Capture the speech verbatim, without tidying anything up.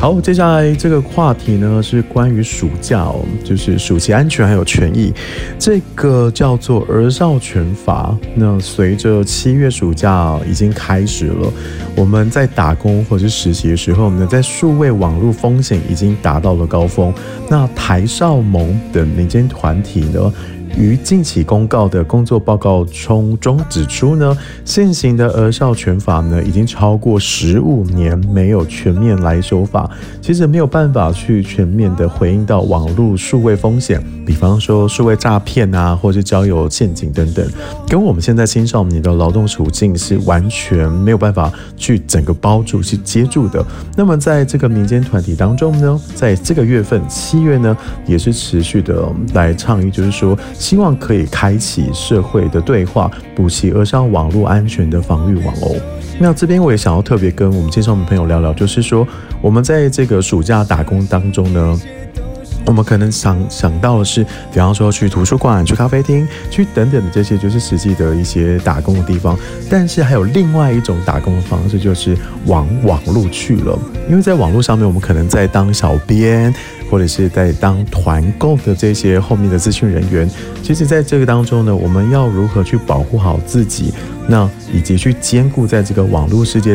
好，接下来这个话题呢是关于暑假哦，就是暑期安全还有权益，这个叫做儿少权法。那随着七月暑假已经开始了，我们在打工或者是实习的时候呢，在数位网络风险已经达到了高峰。那台少盟等民间团体呢，于近期公告的工作报告中中指出呢，现行的儿少权法呢，已经超过十五年没有全面来修法，其实没有办法去全面的回应到网络数位风险，比方说数位诈骗啊，或是交友陷阱等等，跟我们现在青少年的劳动处境是完全没有办法去整个包住去接住的。那么在这个民间团体当中呢，在这个月份七月呢，也是持续的来倡议，就是说希望可以开启社会的对话，补齐儿少网络安全的防御网哦。那这边我也想要特别跟我们青少年朋友聊聊，就是说我们在这个暑假打工当中呢，我们可能想想到的是，比方说去图书馆、去咖啡厅、去等等的这些，就是实际的一些打工的地方。但是还有另外一种打工的方式，就是往网络去了。因为在网络上面，我们可能在当小编，或者是在当团购的这些后面的资讯人员。其实在这个当中呢，我们要如何去保护好自己，那以及去兼顾在这个网络世界